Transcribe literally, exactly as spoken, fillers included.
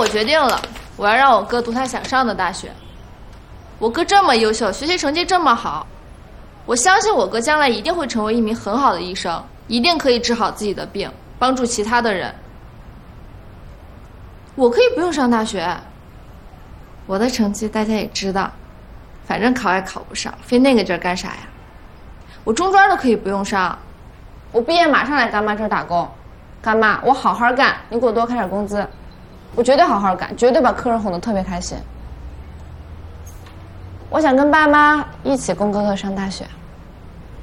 我决定了，我要让我哥读他想上的大学。我哥这么优秀，学习成绩这么好，我相信我哥将来一定会成为一名很好的医生，一定可以治好自己的病，帮助其他的人。我可以不用上大学，我的成绩大家也知道，反正考也考不上，费那个劲儿干啥呀？我中专都可以不用上， 我毕业马上来干妈这儿打工。干妈，我好好干，你给我多开点工资，我绝对好好干，绝对把客人哄得特别开心。我想跟爸妈一起供哥哥上大学。